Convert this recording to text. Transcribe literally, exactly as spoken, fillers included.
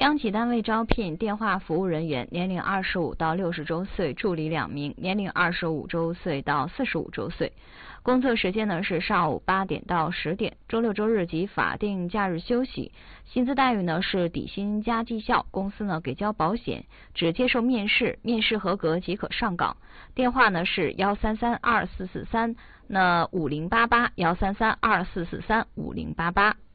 央企单位招聘电话服务人员，年龄二十五到六十周岁，助理两名，年龄二十五周岁到四十五周岁。工作时间呢是上午八点到十点，周六周日及法定假日休息。薪资待遇呢是底薪加绩效，公司呢给交保险，只接受面试，面试合格即可上岗。电话呢是幺三三二四四三那五零八八幺三三二四四三五零八八。